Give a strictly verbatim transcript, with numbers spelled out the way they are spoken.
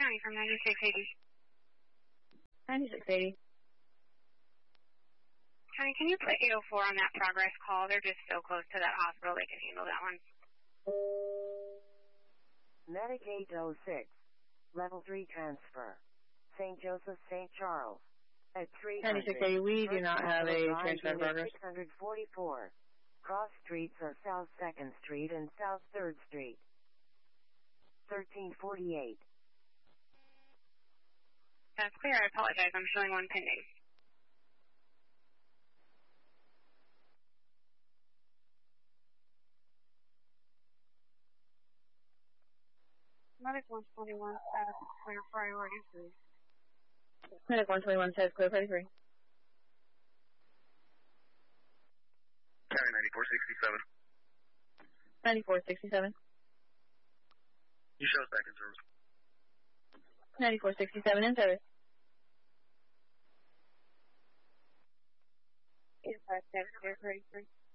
County from ninety-six eighty. ninety-six eighty. County, can you put eight oh four on that progress call? They're just so close to that hospital, they can handle that one. Medic eight oh six. Level three transfer. Saint Joseph, Saint Charles. At three hundred. ninety-six eighty, we do not have a transfer progress. six forty-four. Cross streets are South second Street and South third Street. thirteen forty-eight. That's clear. I apologize. I'm showing one pending. Medic one twenty-one, uh, clear priority three. Medic one twenty-one says clear priority three. County ninety-four sixty-seven. ninety-four sixty-seven. You show us back in service. ninety-four sixty-seven in service. eight five seven, clear priority three.